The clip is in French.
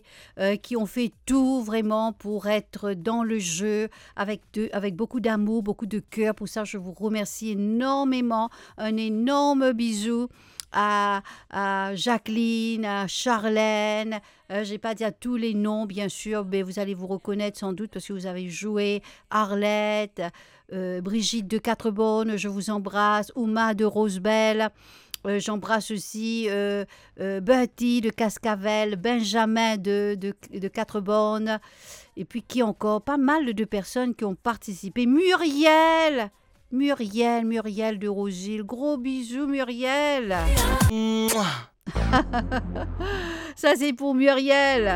qui ont fait tout vraiment pour être dans le jeu avec beaucoup d'amour, beaucoup de cœur. Pour ça, je vous remercie énormément. Un énorme bisou à Jacqueline, à Charlène. Je n'ai pas dit à tous les noms, bien sûr, mais vous allez vous reconnaître sans doute parce que vous avez joué. Arlette, Brigitte de Quatre-Bornes, je vous embrasse. Ouma de Rosebelle. J'embrasse aussi Bertie de Cascavel, Benjamin de Quatre-Bornes. Et puis qui encore? Pas mal de personnes qui ont participé. Muriel de Rosil. Gros bisous, Muriel. Mouah. Ça, c'est pour Muriel.